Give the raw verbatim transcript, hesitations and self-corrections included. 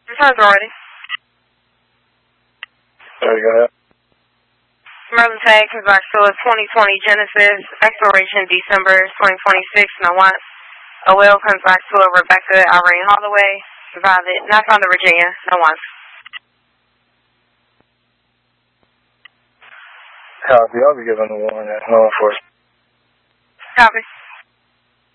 Returns already. There you go. Merlin Tag comes back to a twenty twenty Genesis, expiration December twenty twenty-six, and I want a will comes back to a Rebecca Irene Holloway, valid, not found in Virginia, no one. Copy, I'll be giving the warrant at law enforcement. Copy.